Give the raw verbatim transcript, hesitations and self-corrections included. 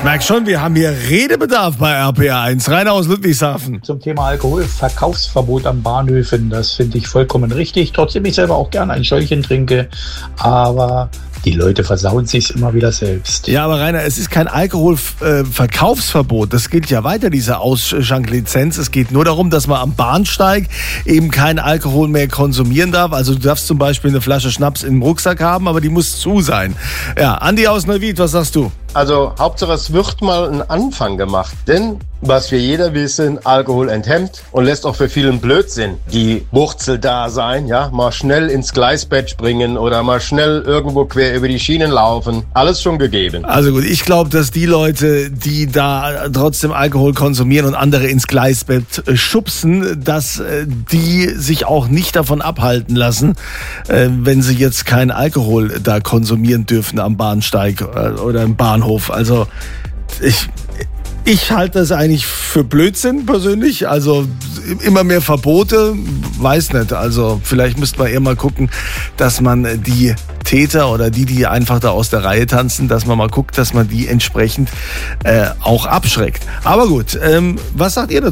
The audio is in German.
Ich merke schon, wir haben hier Redebedarf bei R P R eins. Rainer aus Ludwigshafen. Zum Thema Alkoholverkaufsverbot an Bahnhöfen, das finde ich vollkommen richtig. Trotzdem ich selber auch gerne ein Schäulchen trinke, aber die Leute versauen sich's immer wieder selbst. Ja, aber Rainer, es ist kein Alkoholverkaufsverbot. Das gilt ja weiter, diese Ausschanklizenz. Es geht nur darum, dass man am Bahnsteig eben keinen Alkohol mehr konsumieren darf. Also du darfst zum Beispiel eine Flasche Schnaps im Rucksack haben, aber die muss zu sein. Ja, Andi aus Neuwied, was sagst du? Also Hauptsache es wird mal ein Anfang gemacht, denn was wir jeder wissen, Alkohol enthemmt und lässt auch für vielen Blödsinn die Wurzel da sein, ja, mal schnell ins Gleisbett springen oder mal schnell irgendwo quer über die Schienen laufen, alles schon gegeben. Also gut, ich glaube, dass die Leute, die da trotzdem Alkohol konsumieren und andere ins Gleisbett schubsen, dass die sich auch nicht davon abhalten lassen, wenn sie jetzt keinen Alkohol da konsumieren dürfen am Bahnsteig oder im Bahnhof. Also ich, ich halte das eigentlich für Blödsinn persönlich. Also immer mehr Verbote, weiß nicht. Also vielleicht müsste man eher mal gucken, dass man die Täter oder die, die einfach da aus der Reihe tanzen, dass man mal guckt, dass man die entsprechend äh, auch abschreckt. Aber gut, ähm, was sagt ihr dazu?